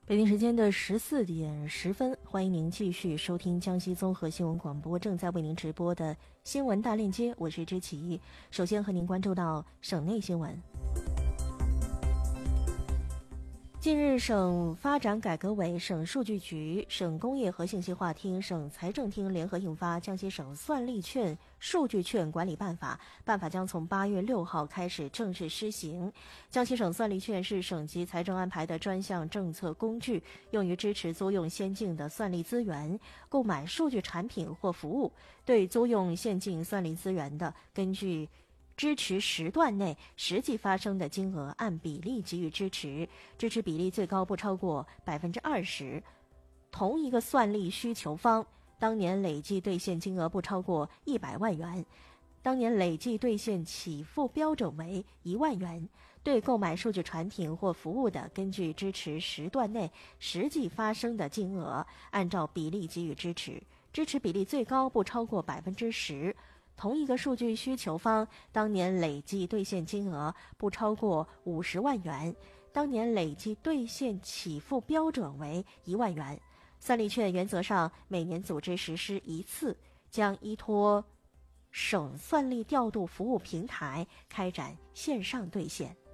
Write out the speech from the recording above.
北京时间的14:10，欢迎您继续收听江西综合新闻广播正在为您直播的新闻大链接，我是知启。首先和您关注到省内新闻。近日，省发展改革委、省数据局、省工业和信息化厅、省财政厅联合印发《江西省算力券、数据券管理办法》，办法将从8月6号开始正式施行。江西省算力券是省级财政安排的专项政策工具，用于支持租用先进的算力资源，购买数据产品或服务。对租用现进算力资源的，根据支持时段内实际发生的金额按比例给予支持，支持比例最高不超过20%。同一个算力需求方当年累计兑现金额不超过100万元，当年累计兑现起付标准为1万元。对购买数据产品或服务的，根据支持时段内实际发生的金额按照比例给予支持，支持比例最高不超过10%。同一个数据需求方当年累计兑现金额不超过50万元，当年累计兑现起付标准为1万元。算力券原则上每年组织实施一次，将依托省算力调度服务平台开展线上兑现。